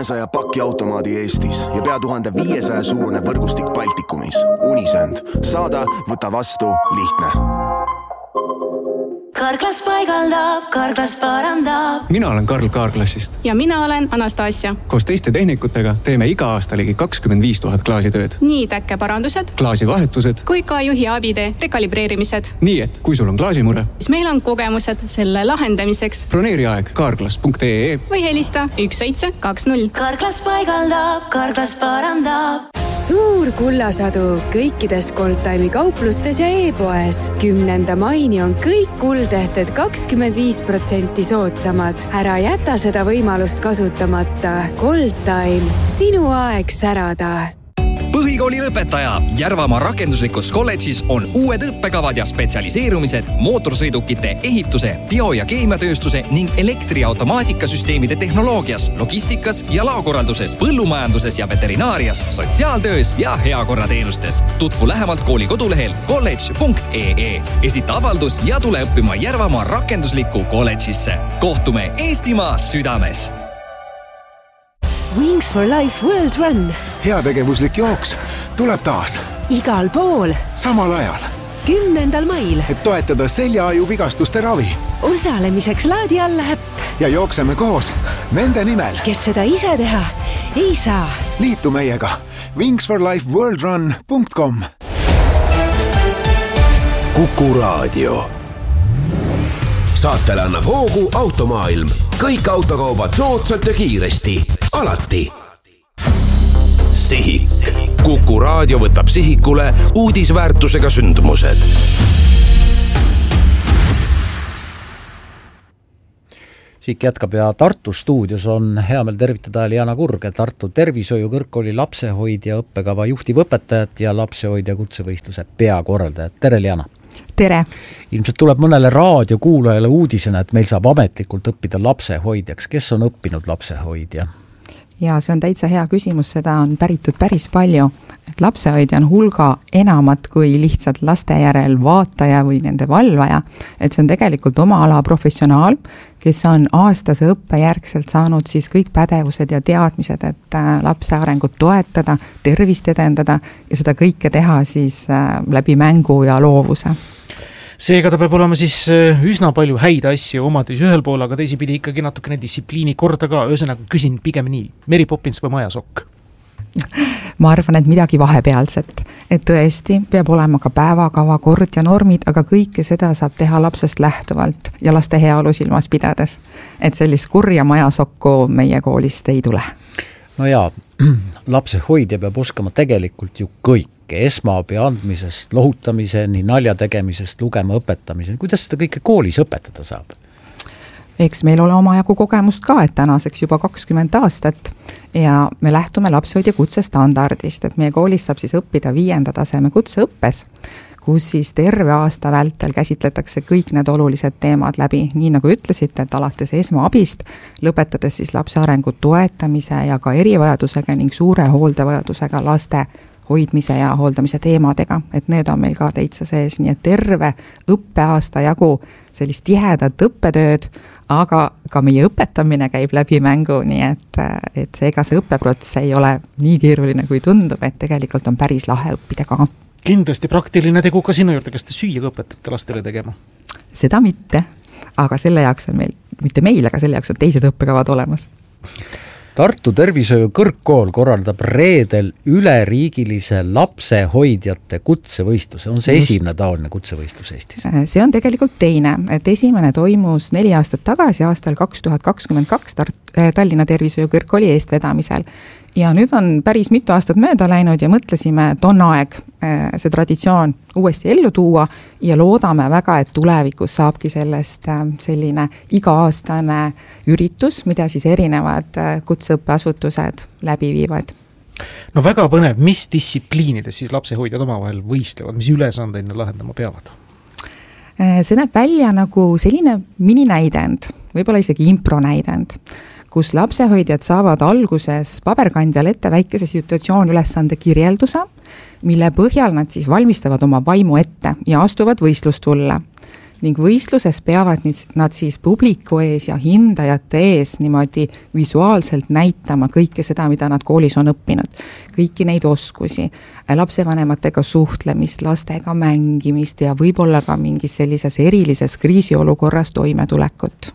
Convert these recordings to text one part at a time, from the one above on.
300 pakiautomaadi Eestis ja pea 1500 suurune võrgustik Baltikumis. Unisend. Saada, võta vastu, lihtne. Karklas paigaldab, Karklas parandab. Mina olen Karl Kaarklassist. Ja mina olen Anastasia. Koos teiste tehnikutega teeme iga aasta ligi 25 000 klaasitööd. Nii täkkeparandused, klaasivahetused kui ka juhi abide rekalibreerimised. Nii et, kui sul on klaasimure, siis meil on kogemused selle lahendamiseks. Broneeri aeg kaarklas.ee või helista 1720. Karklas paigaldab, Karklas parandab. Suur kullasadu kõikides Goldtime'i kauplustes ja e-poes. 10. maini on kõik kuldehted 25% soodsamad. Ära jäta seda võimalust kasutamata. Goldtime, sinu aeg särada. Põhikooli lõpetaja Järvamaa rakenduslikus kolledžis on uued õppekavad ja spetsialiseerumised mootorsõidukite ehituse, bio- ja keemiatööstuse ning elektriautomaatikasüsteemide tehnoloogias, logistikas ja laokorralduses, põllumajanduses ja veterinaarias, sotsiaaltöös ja heakorrateenustes. Tutvu lähemalt kooli kodulehel college.ee. Esita avaldus ja tule õppima Järvamaa rakenduslikku kolledžisse. Kohtume Eestimaas südames! Wings for Life World Run. Heategevuslik jooks tuleb taas. Igal pool. Samal ajal. 10. mail. Et toetada seljaaju vigastuste ravi. Osalemiseks laadi alla äpp. Ja jookseme koos nende nimel. Kes seda ise teha ei saa. Liitu meiega. wingsforlifeworldrun.com. Kuku Raadio. Saatele annab hoogu Automaailm. Kõik autokaubad soodsalt ja kiiresti. Alati. Sihik. Kuku Raadio võtab sihikule uudisväärtusega sündmused. Sihik jätkab ja Tartu stuudios on hea meel tervitada Liana Kurge, Tartu Tervishoiu Kõrgkooli lapsehoidja õppekava juhtivõpetajat ja lapsehoidja kutsevõistluse peakorraldajat. Tere, Liana! Tere! Ilmselt tuleb mõnele raadiokuulajale uudisena, et meil saab ametlikult õppida lapsehoidjaks. Kes on õppinud lapsehoidja? Ja see on täitsa hea küsimus, seda on päritud päris palju. Et lapsehoidja on hulga enamat kui lihtsalt laste järel vaataja või nende valvaja. Et see on tegelikult oma ala professionaal, kes on aastase õppejärgselt saanud siis kõik pädevused ja teadmised, et lapse arengut toetada, tervist edendada ja seda kõike teha siis läbi mängu ja loovuse. Seega ta peab olema siis üsna palju häid asju omadis ühel pool, aga teisipidi ikkagi natukene distsipliini korda ka. Ühesõnaga küsin pigem nii, Mary Poppins või Majasokk? Ma arvan, et midagi vahepealset. Et tõesti peab olema ka päevakava, kord ja normid, aga kõike seda saab teha lapsest lähtuvalt ja laste heaolu silmas pidades. Et sellist kurja Majasokku meie koolist ei tule. No jaa, lapsehoidja peab oskama tegelikult ju kõik. Esmaabi andmisest, lohutamiseni, nalja tegemisest, lugema õpetamiseni. Kuidas seda kõike koolis õpetada saab? Eks meil ole omajagu kogemust ka, et tänaseks juba 20 aastat ja me lähtume lapsehoidja kutsestandardist, et meie koolis saab siis õppida 5. taseme kutseõppes, kus siis terve aasta vältel käsitletakse kõik need olulised teemad läbi, nii nagu ütlesite, et alates esmaabist, lõpetades siis lapse arengu toetamise ja ka erivajadusega ning suure hooldevajadusega laste hoidmise ja hooldamise teemadega, et need on meil ka täitsa sees, nii et terve õppeaasta jagu sellist tihedat õppetööd, aga ka meie õpetamine käib läbi mängu, nii et seega see õppeprotsess ei ole nii keeruline kui tundub, et tegelikult on päris lahe õppida ka. Kindlasti praktiline tegu ka sinu juurde, kas te süüa õpetate lastele tegema? Seda mitte, aga selle jaoks on meil, mitte meil, aga selle jaoks on teised õppekavad olemas. Tartu Tervishoiu Kõrgkool korraldab reedel üleriigilise lapsehoidjate kutsevõistluse. On see esimene taoline kutsevõistlus Eestis? See on tegelikult teine, et esimene toimus 4 aastat tagasi aastal 2022 Tallinna Tervishoiu Kõrgkooli eestvedamisel. Ja nüüd on päris mitu aastat mööda läinud ja mõtlesime, et on aeg see traditsioon uuesti ellu tuua ja loodame väga, et tulevikus saabki sellest selline iga-aastane üritus, mida siis erinevad kutseõppeasutused läbi viivad. No väga põnev, mis distsipliinides siis lapsehoidjad omavahel võistlevad, mis ülesandeid nad lahendama peavad? See näeb välja nagu selline mininäidend, võib-olla isegi impronäidend, kus lapsehoidjad saavad alguses paberkandjal ette väikese situatsioonülesande kirjelduse, mille põhjal nad siis valmistavad oma vaimu ette ja astuvad võistlustulle. ning võistluses peavad nad siis publiku ees ja hindajate ees niimoodi visuaalselt näitama kõike seda, mida nad koolis on õppinud. Kõiki neid oskusi, lapsevanematega suhtlemist, lastega mängimist ja võib-olla ka mingis sellises erilises kriisiolukorras toimetulekut.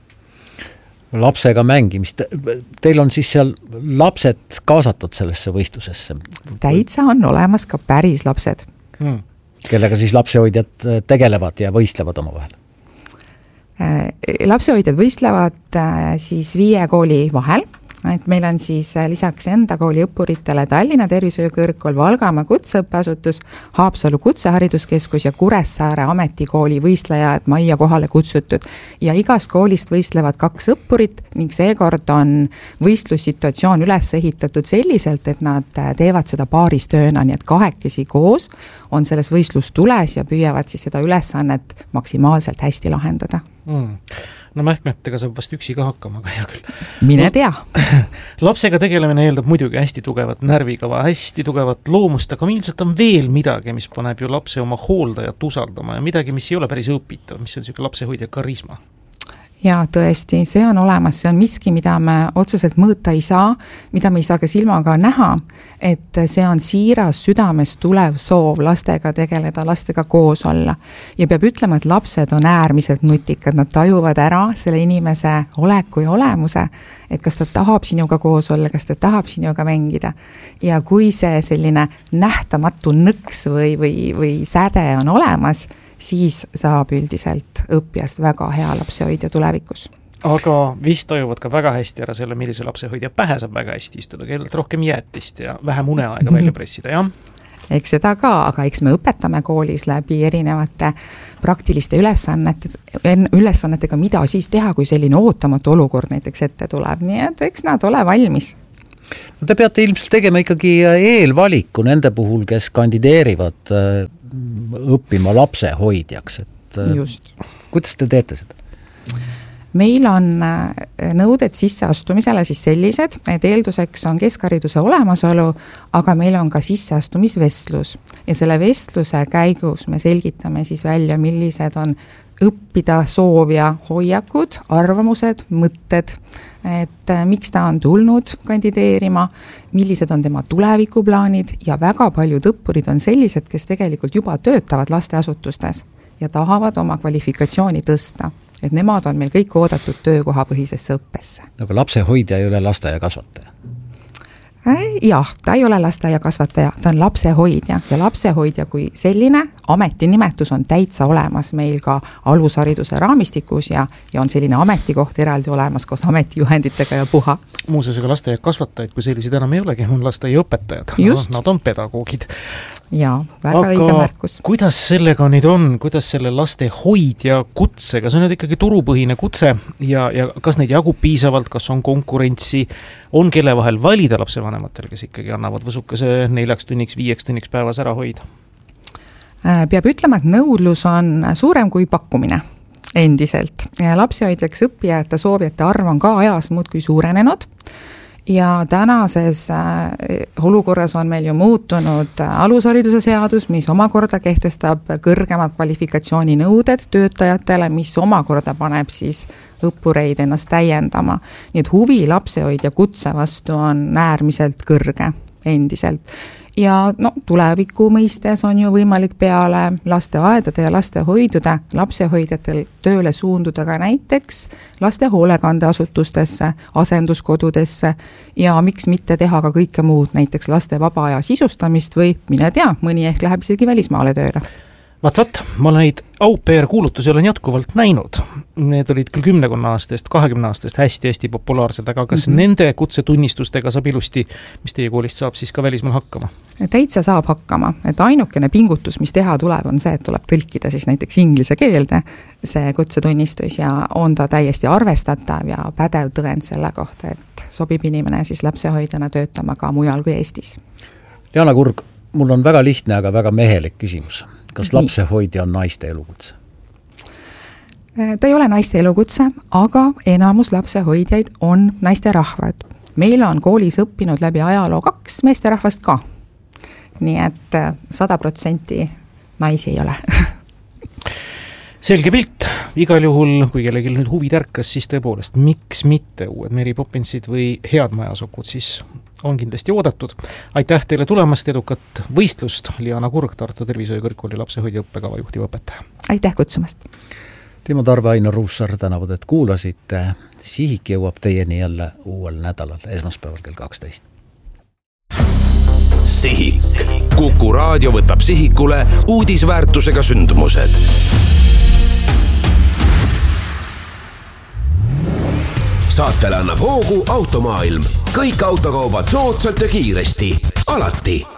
Lapsega mängimist. Teil on siis seal lapsed kaasatud sellesse võistlusesse? Täitsa on olemas ka päris lapsed. Kellega siis lapsehoidjad tegelevad ja võistlevad omavahel? Lapsehoidjad võistlevad siis 5 kooli vahel. Et meil on siis lisaks enda kooli õppuritele Tallinna Tervishoiukõrgkool, Valgamaa kutseõppeasutus, Haapsalu kutsehariduskeskus ja Kuressaare ametikooli võistlejad majja kohale kutsutud. Ja igast koolist võistlevad 2 õppurit ning seekord on võistlussituatsioon üles ehitatud selliselt, et nad teevad seda paaristööna, nii et 2 koos on selles võistlustules ja püüavad siis seda ülesannet maksimaalselt hästi lahendada. No mähkmetega saab vast üksi ka hakkama, aga hea küll. Mine tea. Lapsega tegelemine eeldab muidugi hästi tugevat närvikava, hästi tugevat loomust, aga ilmselt on veel midagi, mis paneb ju lapse oma hooldajat usaldama ja midagi, mis ei ole päris õpitav, mis on selline lapsehoidja karisma. Ja tõesti, see on olemas, see on miski, mida me otseselt mõõta ei saa, mida me ei saa ka silmaga näha, et see on siiras südames tulev soov lastega tegeleda, lastega koos olla. Ja peab ütlema, et lapsed on äärmiselt nutikad, nad tajuvad ära selle inimese oleku ja olemuse, et kas ta tahab sinuga koos olla, kas ta tahab sinuga mängida. Ja kui see selline nähtamatu nõks või säde on olemas, siis saab üldiselt õppijast väga hea lapsehoidja tulevikus. Aga vist tajuvad ka väga hästi ära selle, millise lapsehoidja pähe saab väga hästi istuda, kellelt rohkem jäetist ja vähem uneaega välja pressida, jah? Eks seda ka, aga eks me õpetame koolis läbi erinevate praktiliste ülesannetega, mida siis teha, kui selline ootamatu olukord näiteks ette tuleb, nii et eks nad ole valmis. No te peate ilmselt tegema ikkagi eelvaliku nende puhul, kes kandideerivad õppima lapsehoidjaks. Just. Kuidas te teete seda? Meil on nõuded sisseastumisele siis sellised, et eelduseks on keskhariduse olemasolu, aga meil on ka sisseastumisvestlus. Ja selle vestluse käigus me selgitame siis välja, millised on õppida soovija hoiakud, arvamused, mõtted, et miks ta on tulnud kandideerima, millised on tema tulevikuplaanid ja väga paljud õppurid on sellised, kes tegelikult juba töötavad lasteasutustes ja tahavad oma kvalifikatsiooni tõsta. Et nemad on meil kõik oodatud töökohapõhisesse õppesse. Aga lapsehoidja ei ole lasteaiakasvataja? Jah, ta ei ole lasteaiakasvataja, ta on lapsehoidja ja lapsehoidja kui selline ametinimetus on täitsa olemas meil ka alushariduse raamistikus ja on selline ametikoht eraldi olemas koos ametijuhenditega ja puha. Muuseas, aga lasteaiakasvatajaid, kui sellised enam ei olegi, on lasteaiaõpetajad. Nad on pedagoogid. Jaa, väga õige märkus. Kuidas sellega nüüd on, kuidas selle lastehoidja kutsega, see on nüüd ikkagi turupõhine kutse ja kas neid jagub piisavalt, kas on konkurentsi, on kelle vahel valida lapsevanematel, kes ikkagi annavad võsukese 4 tunniks, 5 tunniks päevas ära hoida? Peab ütlema, et nõudlus on suurem kui pakkumine endiselt. Ja lapsehoidjaks õppijate soovijate arv on ka ajas muudkui suurenenud ja tänases olukorras on meil ju muutunud alushariduse seadus, mis omakorda kehtestab kõrgemad kvalifikatsiooninõuded töötajatele, mis omakorda paneb siis õppureid ennast täiendama. Nii et huvi lapsehoidja kutse vastu on äärmiselt kõrge endiselt. Ja tuleviku mõistes on ju võimalik peale lasteaedade ja lastehoidude lapsehoidjatel tööle suunduda ka näiteks laste hoolekandeasutustesse, asenduskodudesse ja miks mitte teha ka kõike muud, näiteks laste vaba aja sisustamist või mine tea, mõni ehk läheb isegi välismaale tööle. Vaat, ma neid au pair kuulutusi olen jätkuvalt näinud. Need olid küll 10 aastast, 20 aastast hästi populaarsed, aga kas nende kutsetunnistustega saab ilusti, mis teie koolist saab siis ka välismaal hakkama? Täitsa saab hakkama, et ainukene pingutus, mis teha tuleb, on see, et tuleb tõlkida siis näiteks inglise keelde see kutsetunnistus ja on ta täiesti arvestatav ja pädev tõend selle kohta, et sobib inimene siis lapsehoidjana töötama ka mujal kui Eestis. Liana Kurg, mul on väga lihtne, aga väga mehelik küsimus. Kas lapsehoidja on naiste elukutse? Ta ei ole naiste elukutse, aga enamus lapsehoidjaid on naisterahvad. Meil on koolis õppinud läbi ajaloo 2 meesterahvast ka. Nii et 100% naisi ei ole. selge pilt, igal juhul, kui kellelgi nüüd huvi tärkas, siis tõepoolest, miks mitte uued Mary Poppinsid või head majasokud, siis on kindlasti oodatud. Aitäh teile tulemast, edukat võistlust, Liana Kurg, Tartu Tervishoiukõrgkooli lapsehoidja õppekava juhtiv õpetaja. Aitäh kutsumast! Timo Tarve, Ainar Ruussaar tänavad, et kuulasite. Sihik jõuab teieni jälle uuel nädalal, esmaspäeval kell 12. Sihik. Kuku raadio võtab sihikule uudisväärtusega sündmused. Saatele annab hoogu Automaailm. Kõik autokaubad soodsalt ja kiiresti. Alati.